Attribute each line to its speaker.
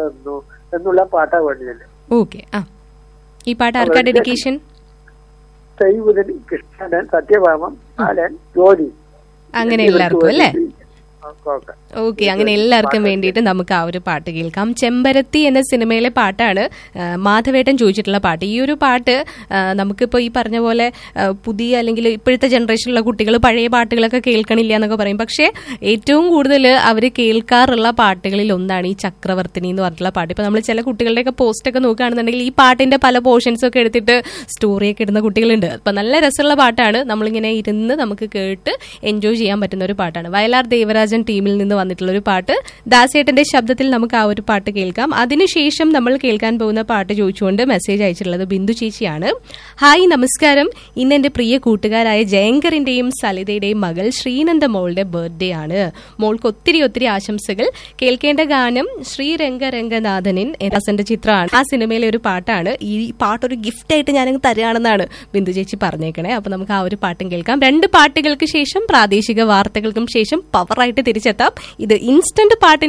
Speaker 1: തന്നു എന്നുള്ള പാട്ടാ വേണ്ടിയല്ലേ.
Speaker 2: ഓക്കെ. ഈ പാട്ട് ആർക്കാ ഡെഡിക്കേഷൻ?
Speaker 1: സൈബുദ്ദീൻ, കൃഷ്ണൻ, സത്യഭാമൻ, ബാലൻ, ജോലി,
Speaker 2: അങ്ങനെ എല്ലാവർക്കും അല്ലേ? ഓക്കെ, അങ്ങനെ എല്ലാവർക്കും വേണ്ടിയിട്ട് നമുക്ക് ആ ഒരു പാട്ട് കേൾക്കാം. ചെമ്പരത്തി എന്ന സിനിമയിലെ പാട്ടാണ് മാധവേട്ടൻ ചോദിച്ചിട്ടുള്ള പാട്ട്. ഈ ഒരു പാട്ട് നമുക്കിപ്പോൾ ഈ പറഞ്ഞ പോലെ പുതിയ അല്ലെങ്കിൽ ഇപ്പോഴത്തെ ജനറേഷനിലുള്ള കുട്ടികൾ പഴയ പാട്ടുകളൊക്കെ കേൾക്കണില്ല എന്നൊക്കെ പറയും. പക്ഷേ ഏറ്റവും കൂടുതൽ അവർ കേൾക്കാറുള്ള പാട്ടുകളിൽ ഒന്നാണ് ഈ ചക്രവർത്തിനി എന്ന് പറഞ്ഞിട്ടുള്ള പാട്ട്. ഇപ്പൊ നമ്മൾ ചില കുട്ടികളുടെയൊക്കെ പോസ്റ്റൊക്കെ നോക്കുകയാണെന്നുണ്ടെങ്കിൽ ഈ പാട്ടിന്റെ പല പോർഷൻസ് ഒക്കെ എടുത്തിട്ട് സ്റ്റോറിയൊക്കെ ഇടുന്ന കുട്ടികളുണ്ട്. അപ്പൊ നല്ല രസമുള്ള പാട്ടാണ്. നമ്മളിങ്ങനെ ഇരുന്ന് നമുക്ക് കേട്ട് എൻജോയ് ചെയ്യാൻ പറ്റുന്ന ഒരു പാട്ടാണ്. വയലാർ ദേവരാജൻ ടീമിൽ നിന്ന് വന്നിട്ടുള്ള ഒരു പാട്ട്. ദാസേട്ടന്റെ ശബ്ദത്തിൽ നമുക്ക് ആ ഒരു പാട്ട് കേൾക്കാം. അതിനുശേഷം നമ്മൾ കേൾക്കാൻ പോകുന്ന പാട്ട് ചോദിച്ചുകൊണ്ട് മെസ്സേജ് അയച്ചിട്ടുള്ളത് ബിന്ദു ചേച്ചിയാണ്. ഹായ്, നമസ്കാരം. ഇന്ന് എന്റെ പ്രിയ കൂട്ടുകാരായ ജയങ്കറിന്റെയും സലിതയുടെയും മകൾ ശ്രീനന്ദ മോളുടെ ബർത്ത്ഡേ ആണ്. മോൾക്ക് ഒത്തിരി ഒത്തിരി ആശംസകൾ. കേൾക്കേണ്ട ഗാനം ശ്രീരംഗരംഗനാഥനിൻ ദാസന്റെ ചിത്രമാണ്. ആ സിനിമയിലെ ഒരു പാട്ടാണ്. ഈ പാട്ടൊരു ഗിഫ്റ്റ് ആയിട്ട് ഞാനങ്ങ് തരികയാണെന്നാണ് ബിന്ദു ചേച്ചി പറഞ്ഞേക്കണേ. അപ്പൊ നമുക്ക് ആ ഒരു പാട്ടും കേൾക്കാം. 2 പാട്ടുകൾക്ക് ശേഷം പ്രാദേശിക വാർത്തകൾക്കും ശേഷം പവറായിട്ട് തിരിച്ചെത്താം. ഇത് ഇൻസ്റ്റന്റ് പാട്ടിന്